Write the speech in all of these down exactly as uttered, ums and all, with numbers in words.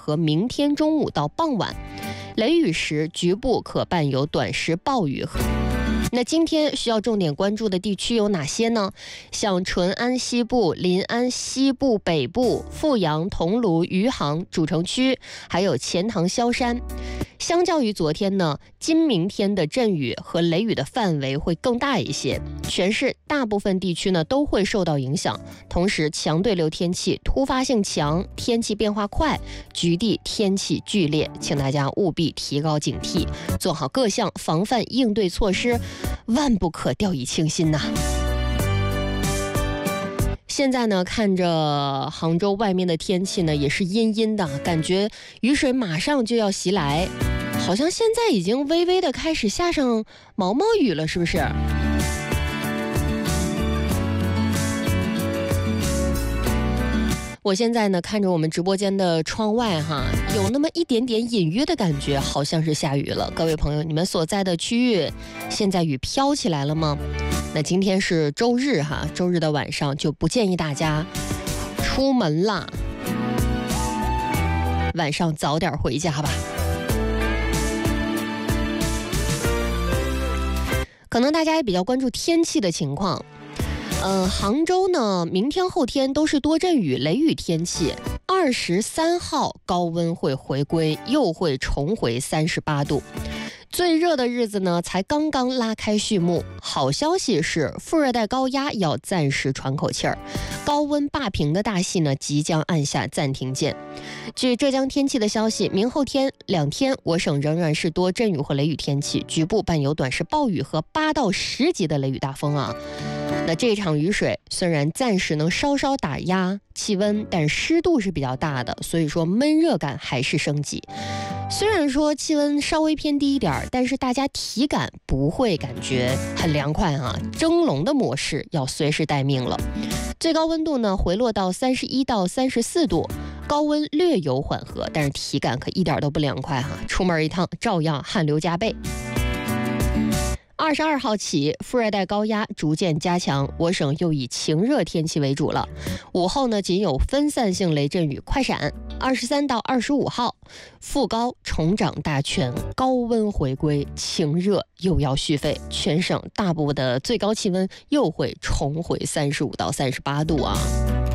和明天中午到傍晚，雷雨时局部可伴有短时暴雨。那今天需要重点关注的地区有哪些呢？像淳安西部、临安西部北部、阜阳、桐庐、余杭、主城区，还有钱塘、萧山。相较于昨天呢，今明天的阵雨和雷雨的范围会更大一些，全市大部分地区呢都会受到影响。同时，强对流天气突发性强，天气变化快，局地天气剧烈，请大家务必提高警惕，做好各项防范应对措施，万不可掉以轻心呐。现在呢，看着杭州外面的天气呢，也是阴阴的，感觉雨水马上就要袭来，好像现在已经微微的开始下上毛毛雨了，是不是？我现在呢，看着我们直播间的窗外哈，有那么一点点隐约的感觉，好像是下雨了。各位朋友，你们所在的区域现在雨飘起来了吗？那今天是周日哈，周日的晚上就不建议大家出门啦，晚上早点回家吧。可能大家也比较关注天气的情况。呃，杭州呢，明天后天都是多阵雨、雷雨天气。二十三号高温会回归，又会重回三十八度。最热的日子呢，才刚刚拉开序幕。好消息是，副热带高压要暂时喘口气儿，高温霸屏的大戏呢，即将按下暂停键。据浙江天气的消息，明后天两天，我省仍然是多阵雨和雷雨天气，局部伴有短时暴雨和八到十级的雷雨大风啊。那这场雨水虽然暂时能稍稍打压气温，但湿度是比较大的，所以说闷热感还是升级。虽然说气温稍微偏低一点，但是大家体感不会感觉很凉快啊，蒸笼的模式要随时待命了。最高温度呢回落到三十一到三十四度，高温略有缓和，但是体感可一点都不凉快哈、啊，出门一趟照样汗流浃背。二十二号起，副热带高压逐渐加强，我省又以晴热天气为主了。午后呢，仅有分散性雷阵雨快闪。二十三到二十五号，副高重掌大权，高温回归，晴热又要续费，全省大部分的最高气温又会重回三十五到三十八度啊。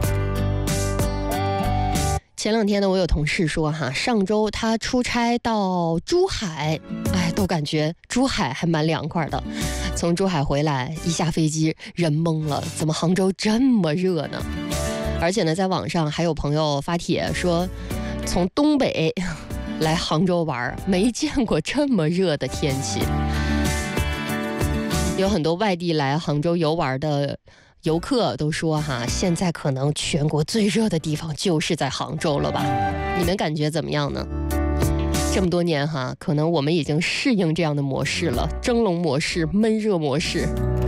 前两天呢，我有同事说哈，上周他出差到珠海，哎，都感觉珠海还蛮凉快的。从珠海回来，一下飞机人懵了，怎么杭州这么热呢？而且呢，在网上还有朋友发帖说，从东北来杭州玩，没见过这么热的天气。有很多外地来杭州游玩的游客都说哈，现在可能全国最热的地方就是在杭州了吧？你们感觉怎么样呢？这么多年哈，可能我们已经适应这样的模式了，蒸笼模式、闷热模式。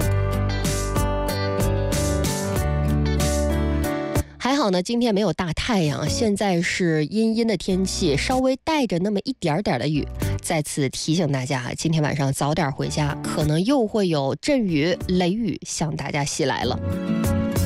还好呢，今天没有大太阳，现在是阴阴的天气，稍微带着那么一点点的雨。再次提醒大家，今天晚上早点回家，可能又会有阵雨、雷雨向大家袭来了。